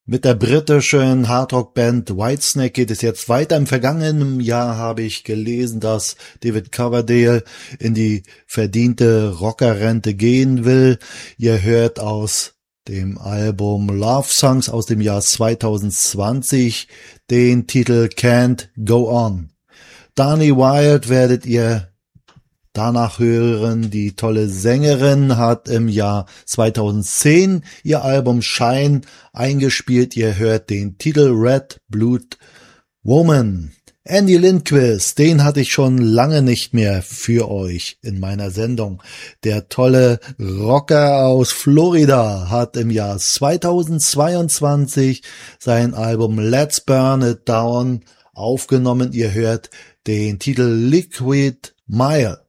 Mit der britischen Hardrock-Band Whitesnake geht es jetzt weiter. Im vergangenen Jahr habe ich gelesen, dass David Coverdale in die verdiente Rockerrente gehen will. Ihr hört aus dem Album Love Songs aus dem Jahr 2020 den Titel Can't Go On. Dani Wilde werdet ihr danach hören. Die tolle Sängerin hat im Jahr 2010 ihr Album Shine eingespielt. Ihr hört den Titel Red Blood Woman. Andy Lindquist, den hatte ich schon lange nicht mehr für euch in meiner Sendung. Der tolle Rocker aus Florida hat im Jahr 2022 sein Album Let's Burn It Down aufgenommen. Ihr hört den Titel Liquid Mile.